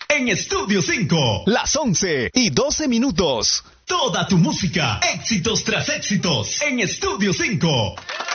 en Estudio 5. Las 11:12. Toda tu música, éxitos tras éxitos, en Estudio 5.